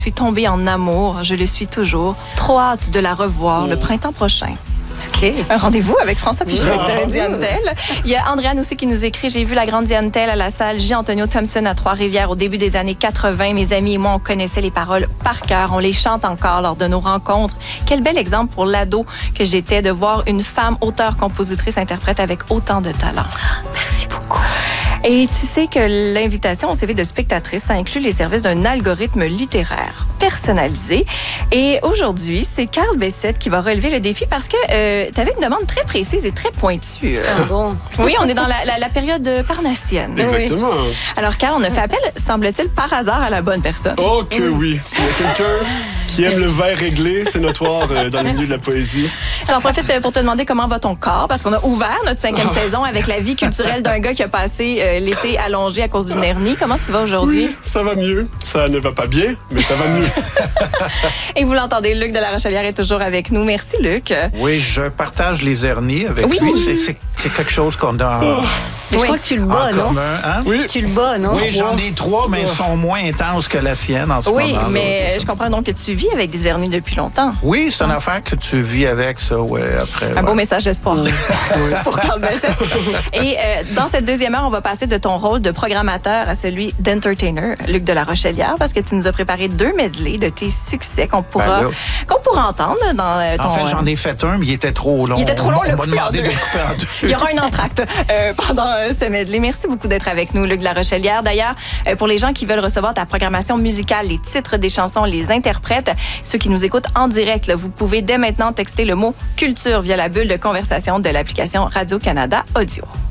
Je suis tombée en amour, je le suis toujours. Trop hâte de la revoir le printemps prochain. OK. Un rendez-vous avec François Pichette, Diane Tell. Il y a Andréane aussi qui nous écrit « J'ai vu la grande Diane Tell à la salle J. Antonio Thompson à Trois-Rivières au début des années 80. Mes amis et moi, on connaissait les paroles par cœur. On les chante encore lors de nos rencontres. Quel bel exemple pour l'ado que j'étais de voir une femme auteure-compositrice-interprète avec autant de talent. » Merci beaucoup. Et tu sais que l'invitation au CV de spectatrice, ça inclut les services d'un algorithme littéraire personnalisé. Et aujourd'hui, c'est Carl Bessette qui va relever le défi parce que tu avais une demande très précise et très pointue. Ah bon? Oui, on est dans la période parnassienne. Exactement. Oui. Alors, Carl, on a fait appel, semble-t-il, par hasard à la bonne personne. Oh que oui. S'il y a quelqu'un qui aime le verre réglé, c'est notoire dans le milieu de la poésie. J'en profite pour te demander comment va ton corps, parce qu'on a ouvert notre 5e saison avec la vie culturelle d'un gars qui a passé l'été allongé à cause d'une hernie. Comment tu vas aujourd'hui? Oui, ça va mieux. Ça ne va pas bien, mais ça va mieux. Et vous l'entendez, Luc de la Rochelière est toujours avec nous. Merci, Luc. Oui, je partage les hernies avec lui. C'est quelque chose qu'on a Mais je crois que tu le bats, non? commun. Hein? Oui. Tu le bats, non? Oui, j'en ai 3, mais elles sont moins intenses que la sienne en ce moment. Oui, là, mais je comprends donc que tu vis avec des hernies depuis longtemps. Oui, c'est une affaire que tu vis avec, ça, ouais, après. Un beau message d'espoir pour Carl Bessette. Et dans cette deuxième heure, on va passer de ton rôle de programmateur à celui d'entertainer, Luc de la Rochelière, parce que tu nous as préparé 2 medleys de tes succès qu'on pourra entendre dans ton... En fait, j'en ai fait un, mais il était trop long. Il était trop long, on m'a demandé de le couper en 2. Il y aura un entracte pendant ce medley. Merci beaucoup d'être avec nous, Luc de la Rochelière. D'ailleurs, pour les gens qui veulent recevoir ta programmation musicale, les titres des chansons, les interprètes, ceux qui nous écoutent en direct, là, vous pouvez dès maintenant texter le mot « culture » via la bulle de conversation de l'application Radio-Canada Audio.